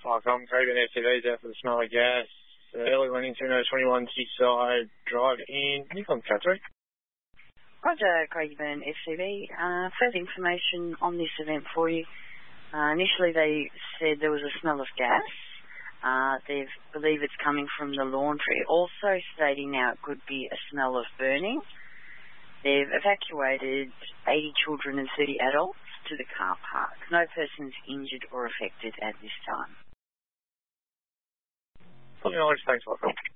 I'm Craven FTV's out for the smell of gas. Early Wellington 21 Seaside Drive in Nicholm, Catherine. Roger, Craven FTV. Further information on this event for you. Initially they said there was a smell of gas. They believe it's coming from the laundry. Also stating now it could be a smell of burning. They've evacuated 80 children and 30 adults to the car park. No persons injured or affected at this time. Thanks, Michael.